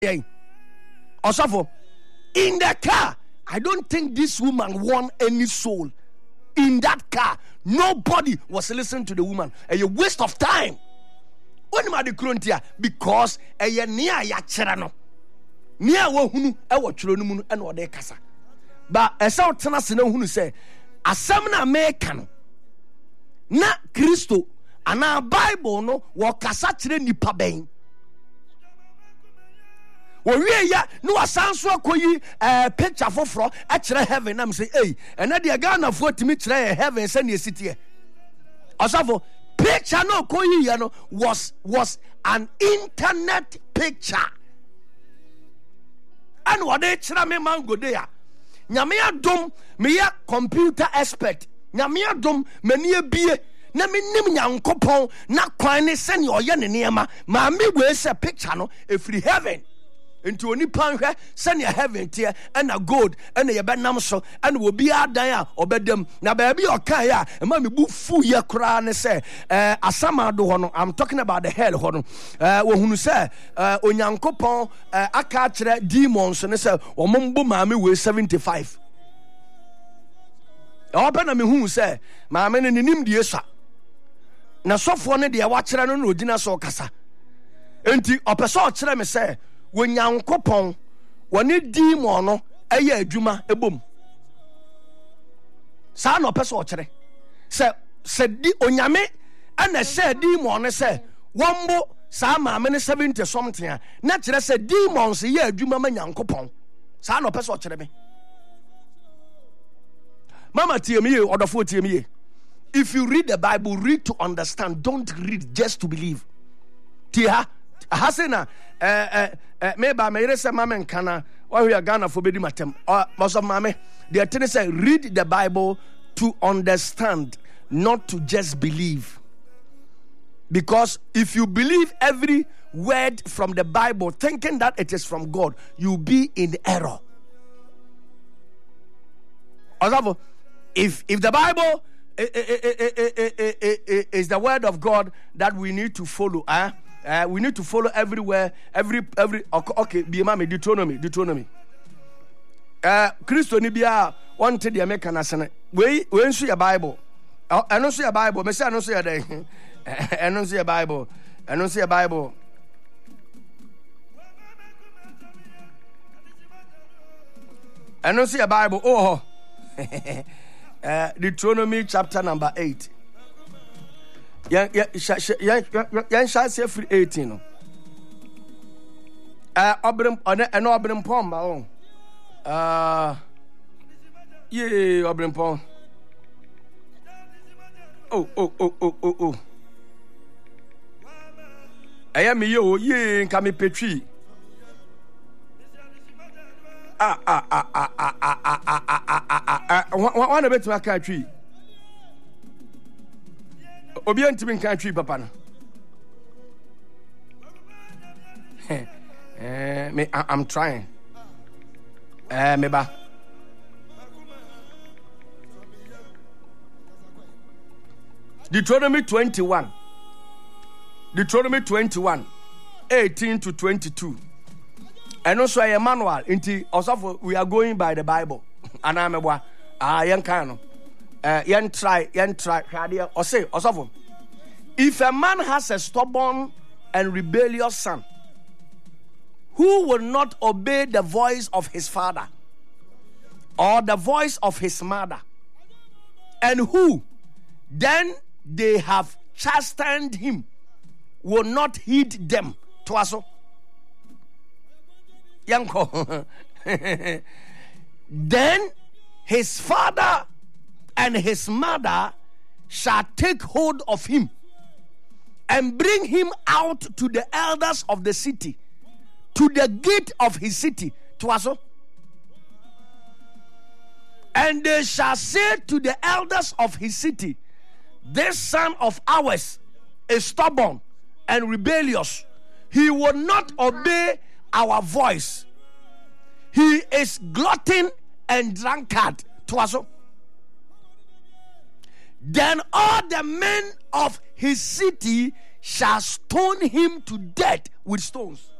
Osafo, in the car, I don't think this woman won any soul. In that car, nobody was listening to the woman. A waste of time. Because a near yacherano. Near wahunu, I watch Ronumun and what they casa. But a South Tanasino who say, a Samna American. Na Christo, and our Bible no, wa kasachre nipa ben. We ya no asanso akoyi picture foforo e kire heaven am say hey and na Ghana fo timi kire heaven say na city osafo picture no koyi ya no was an internet picture and what they kire me mango there nyame adom me ya computer expert nyame adom mani ebie na menim nyankopon na kwan ne sene oye ne niema ma me we say picture no e free heaven into oni panhwe sene heaven tie na gold na ye benam so na obi adan a obedam na ba bi okan ya ma me bu fu ye kra ne se asama do ho no I'm talking about the hell ho no wo hunu se onyankopon aka kire demons ne se omombo ma me we 75 open na me hu se ma me ne nim die sa na sofo ne de wa kire no na odina so kasa enti opeso kire me se wonyankopon woni demon no eye adwuma ebom sa no pese o kire se di onyame ana se demon ne se wombo sa ma me ne 70 something na kire se demons ye adwuma ma nyankopon sa no pese o kire me mama tie me odofo tie me. If you read the Bible, read to understand, don't read just to believe. Tia hasena meba me rese mama nkana wa we Ghana for bedi matem most of mama the thing say read the Bible to understand, not to just believe. Because if you believe every word from the Bible thinking that it is from God, you'll be in error. If the Bible is the word of God that we need to follow, we need to follow everywhere, every okay, be mama Deuteronomy. Christo ni bia wanted the American asana. We nso your Bible. I don't see a Bible. Me say I don't see a day. I don't see a Bible. I don't see a Bible. I don't see a Bible. Oh. Deuteronomy chapter number 8. Yan shall say free 18. Obrim pom ba ye obrim pom. Oh. Aya me yo ye nka me petwi. One bit to a country. Obian to be country, Papa. I'm trying. Meba. Deuteronomy 21, 18 to 22. And also a manual into also we are going by the Bible. And I'm a young kind of try or say also if a man has a stubborn and rebellious son who will not obey the voice of his father or the voice of his mother, and who then they have chastened him will not heed them to us. Yanko. Then his father and his mother shall take hold of him and bring him out to the elders of the city, to the gate of his city, Twaso. And they shall say to the elders of his city, this son of ours is stubborn and rebellious. He will not obey our voice. He is glutton and drunkard. Twaso. Then all the men of his city shall stone him to death with stones.